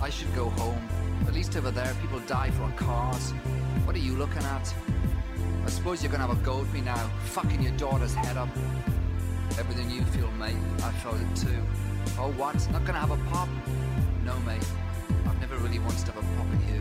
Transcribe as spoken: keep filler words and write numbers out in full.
I should go home. At least over there, people die for cars. What are you looking at? I suppose you're gonna have a go at me now, fucking your daughter's head up. Everything you feel, mate, I felt it too. Oh, what? Not gonna have a pop? No, mate. I've never really wanted to have a pop at you.